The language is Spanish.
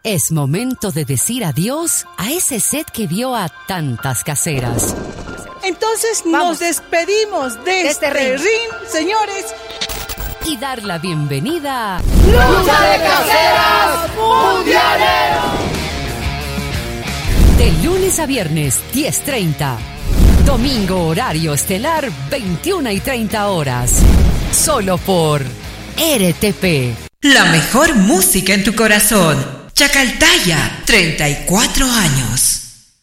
Es momento de decir adiós a ese set que vio a tantas caseras. Entonces nos despedimos de este ring, señores. Y dar la bienvenida a ¡Lucha de Caseras Mundiales! De lunes a viernes, 10:30. Domingo, horario estelar, 21:30 horas. Solo por RTP. La mejor música en tu corazón. Chacaltaya, 34 años.